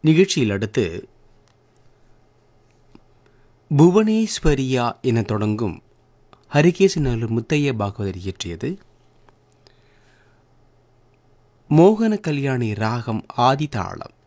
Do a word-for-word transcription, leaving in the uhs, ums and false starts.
நிகழ்ச்சியில் அடுத்து புவனேஸ்வரியா என தொடங்கும் ஹரிகேசநல்லூர் முத்தைய பாகவதர் இயற்றியது மோகன கல்யாணி ராகம் ஆதி தாளம்.